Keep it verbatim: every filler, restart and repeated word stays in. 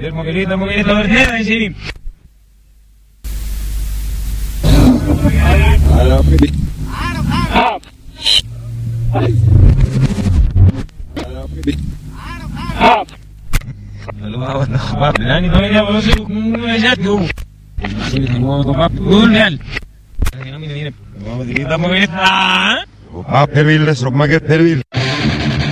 Mo querido, mo querido, verdad, sí. Lumawan na kapap. Lani to niya wala sa kung nasat ko. Sige mo to pap. Gunal. Ay namin ni. Mo dito mo git. Ah. Pap pervil, sok maget pervil.